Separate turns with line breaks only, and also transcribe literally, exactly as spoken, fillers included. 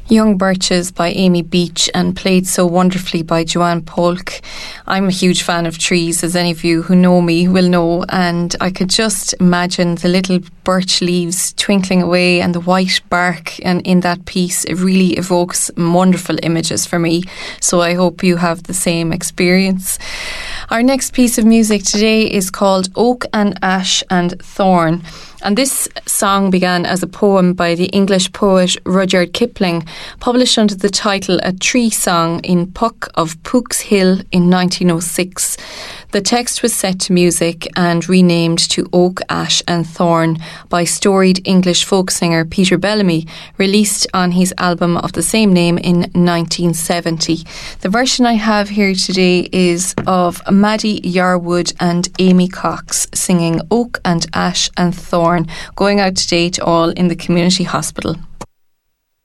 Young Birches by Amy Beach and played so wonderfully by Joanne Polk. I'm a huge fan of trees, as any of you who know me will know, and I could just imagine the little birch leaves twinkling away and the white bark, and in that piece it really evokes wonderful images for me, so I hope you have the same experience. Our next piece of music today is called Oak and Ash and Thorn. And this song began as a poem by the English poet Rudyard Kipling, published under the title A Tree Song in Puck of Pook's Hill in nineteen oh six. The text was set to music and renamed to Oak, Ash and Thorn by storied English folk singer Peter Bellamy, released on his album of the same name in nineteen seventy. The version I have here today is of Maddie Yarwood and Amy Cox singing Oak and Ash and Thorn, going out today to all in the community hospital.